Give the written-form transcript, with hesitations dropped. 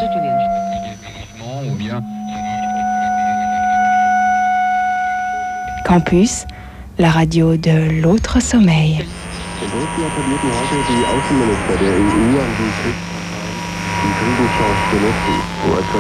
Ou bien Campus, la radio de l'autre sommeil. In Brüssel appellierten heute die Außenminister der EU an die Kriegsparteien, die Friedenschance zu nutzen, wo etwa